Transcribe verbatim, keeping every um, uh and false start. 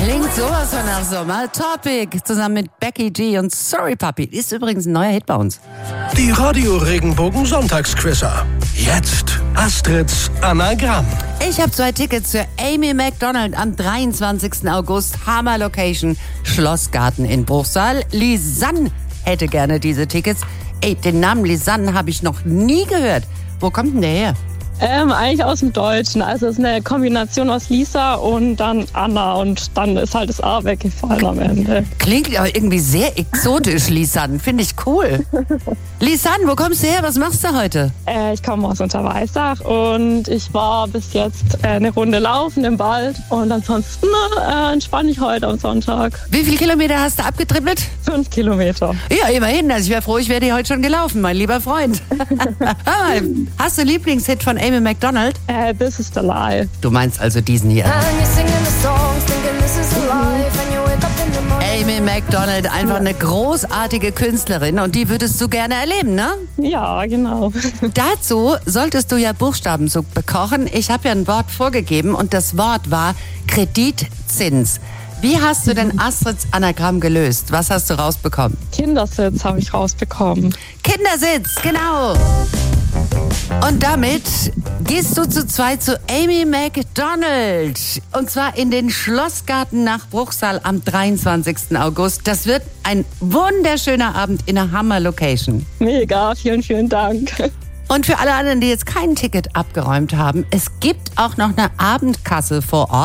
Klingt sowas von nach Sommer. Topic zusammen mit Becky G und Sorry Puppy. Ist übrigens ein neuer Hit bei uns. Die Radio Regenbogen Sonntagsquizzer. Jetzt Astrids Anagramm. Ich habe zwei Tickets für Amy Macdonald am dreiundzwanzigsten August. Hammer Location, Schlossgarten in Bruchsal. Lisanne hätte gerne diese Tickets. Ey, den Namen Lisanne habe ich noch nie gehört. Wo kommt denn der her? Ähm, eigentlich aus dem Deutschen. Also es ist eine Kombination aus Lisa und dann Anna und dann ist halt das A weggefallen am Ende. Klingt aber irgendwie sehr exotisch, Lisanne. Finde ich cool. Lisanne, wo kommst du her? Was machst du heute? Äh, ich komme aus Unterweissach und ich war bis jetzt äh, eine Runde laufen im Wald und ansonsten äh, entspanne ich heute am Sonntag. Wie viele Kilometer hast du abgetrippelt? Fünf Kilometer. Ja, immerhin. Also ich wäre froh, ich wäre dir heute schon gelaufen, mein lieber Freund. Hör mal, hast du einen Lieblingshit von Amy Macdonald? Äh, This is the Lie. Du meinst also diesen hier. Amy Macdonald, einfach eine großartige Künstlerin und die würdest du gerne erleben, ne? Ja, genau. Dazu solltest du ja Buchstabenzug bekochen. Ich habe ja ein Wort vorgegeben und das Wort war Kreditzins. Wie hast du denn Astrids Anagramm gelöst? Was hast du rausbekommen? Kindersitz habe ich rausbekommen. Kindersitz, genau. Und damit gehst du zu zweit zu Amy Macdonald. Und zwar in den Schlossgarten nach Bruchsal am dreiundzwanzigsten August. Das wird ein wunderschöner Abend in einer Hammer-Location. Mega, vielen, vielen Dank. Und für alle anderen, die jetzt kein Ticket abgeräumt haben, es gibt auch noch eine Abendkasse vor Ort.